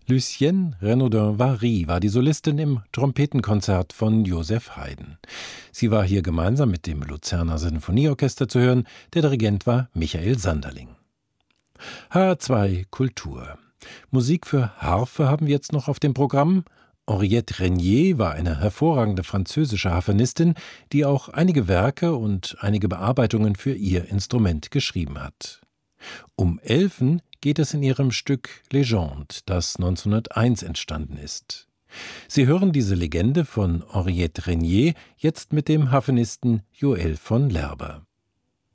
Lucienne Renaudin-Vary war die Solistin im Trompetenkonzert von Joseph Haydn. Sie war hier gemeinsam mit dem Luzerner Sinfonieorchester zu hören. Der Dirigent war Michael Sanderling. H2 Kultur. Musik für Harfe haben wir jetzt noch auf dem Programm. Henriette Régnier war eine hervorragende französische Harfenistin, die auch einige Werke und einige Bearbeitungen für ihr Instrument geschrieben hat. Um Elfen geht es in ihrem Stück Légende, das 1901 entstanden ist. Sie hören diese Legende von Henriette Régnier jetzt mit dem Harfenisten Joël von Lerber.